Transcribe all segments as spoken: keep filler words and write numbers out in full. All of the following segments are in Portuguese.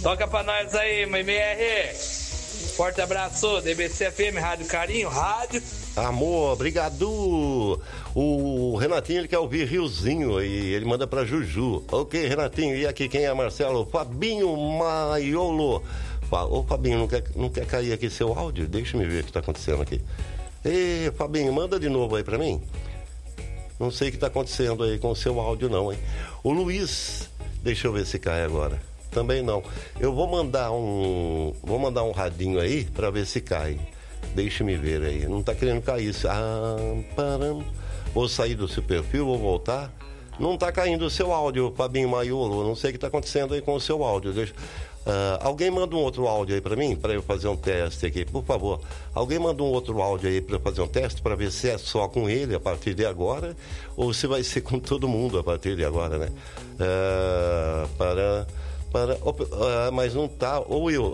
Toca pra nós aí, M R. Forte abraço, D B C F M, Rádio Carinho, rádio. Amor, obrigado. O Renatinho, ele quer ouvir Riozinho e ele manda pra Juju. Ok, Renatinho, e aqui quem é, Marcelo? Fabinho Maiolo. Ô, Fabinho, não quer, não quer cair aqui seu áudio? Deixa eu ver o que tá acontecendo aqui. Ei, Fabinho, manda de novo aí pra mim. Não sei o que tá acontecendo aí com o seu áudio não, hein? O Luiz, deixa eu ver se cai agora. Também não. Eu vou mandar um, vou mandar um radinho aí pra ver se cai. Deixa-me ver aí. Não tá querendo cair. Ah, param. Vou sair do seu perfil, vou voltar. Não tá caindo o seu áudio, Fabinho Maiolo. Não sei o que tá acontecendo aí com o seu áudio. Deixa... Uh, alguém manda um outro áudio aí pra mim, pra eu fazer um teste aqui, por favor. Alguém manda um outro áudio aí pra eu fazer um teste, pra ver se é só com ele a partir de agora, ou se vai ser com todo mundo a partir de agora, né? Uh, para... para uh, mas não tá, ou eu.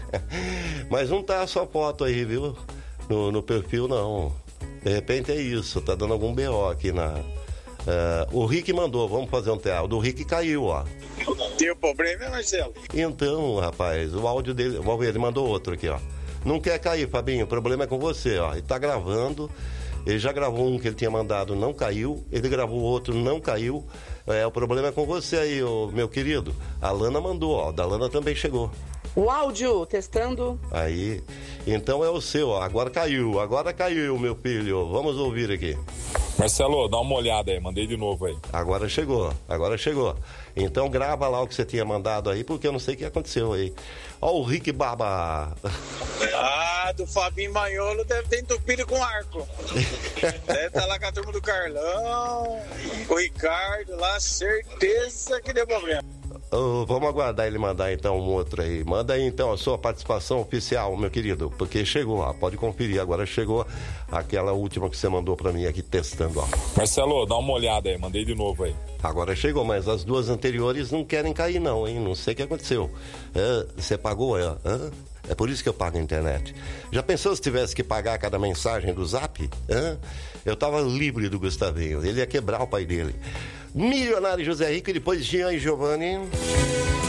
Mas não tá a sua foto aí, viu? No, no perfil, não. De repente é isso, tá dando algum B O aqui na... Uh, o Rick mandou, vamos fazer um teste. O do Rick caiu, ó. Tem problema, Marcelo? Então, rapaz, o áudio dele, vamos ver, ele mandou outro aqui, ó. Não quer cair, Fabinho, o problema é com você, ó. Ele tá gravando, ele já gravou um que ele tinha mandado, não caiu. Ele gravou outro, não caiu. É, o problema é com você aí, ô, meu querido. A Lana mandou, ó, da Lana também chegou. O áudio, testando. Aí, então é o seu, ó. Agora caiu, agora caiu, meu filho. Vamos ouvir aqui. Marcelo, dá uma olhada aí, mandei de novo aí. Agora chegou, agora chegou. Então grava lá o que você tinha mandado aí, porque eu não sei o que aconteceu aí. Ó o Rick Baba. Ah, do Fabinho Maiolo deve ter entupido com arco. Deve estar lá com a turma do Carlão, o Ricardo lá, certeza que deu problema. Oh, vamos aguardar ele mandar então um outro aí. Manda aí então a sua participação oficial, meu querido, porque chegou lá, pode conferir. Agora chegou aquela última que você mandou pra mim aqui testando, ó. Marcelo, dá uma olhada aí, mandei de novo aí. Agora chegou, mas as duas anteriores não querem cair não, hein? Não sei o que aconteceu. É, você pagou, é? Hã? É por isso que eu pago a internet. Já pensou se tivesse que pagar cada mensagem do Zap? Hã? Eu tava livre do Gustavinho, ele ia quebrar o pai dele. Milionário José Rico e depois Jean e Giovanni.